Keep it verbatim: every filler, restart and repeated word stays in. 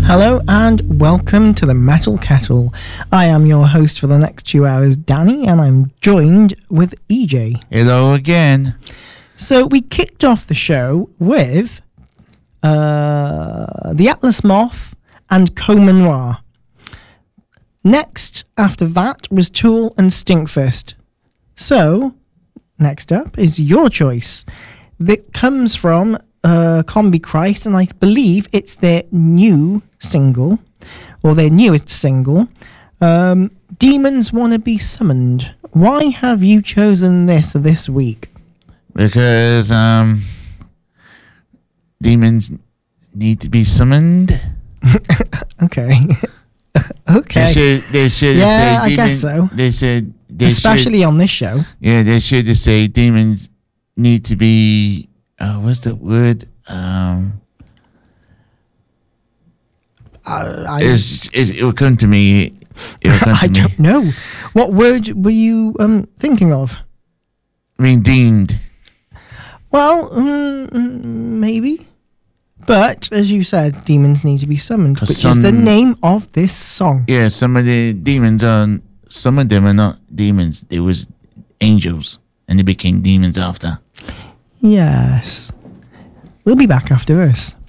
Hello and welcome to the Metal Kettle. I am your host for the next two hours, Danny, and I'm joined with E J. Hello again. So we kicked off the show with uh, the Atlas Moth and Common Ra. Next, after that, was Tool and Stinkfist. So, next up is your choice. That comes from uh, Combi Christ, and I believe it's their new single, or their newest single, um, Demons Wanna Be Summoned. Why have you chosen this this week? Because um, demons need to be summoned. Okay. Okay. They should. They should Yeah, say. I Demon, guess so. They said. They Especially should, on this show. Yeah, they should just say demons need to be. Uh, what's the word? Um, Uh, I, it's, it's, it will come to me. It will come to I me. don't know. What word were you um, thinking of? Redeemed. Well, mm, mm, maybe. But, as you said, demons need to be summoned, which some, is the name of this song. Yeah, some of the demons are. Some of them are not demons. They was angels, and they became demons after. Yes. We'll be back after this.